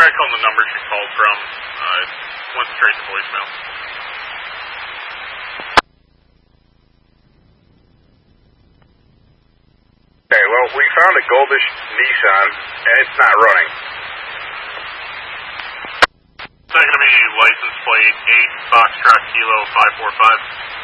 tried calling the number she called from. It went straight to voicemail. Okay, well, we found a goldish Nissan, and it's not running. Is that going to be license plate 8 Foxtrot Kilo 545?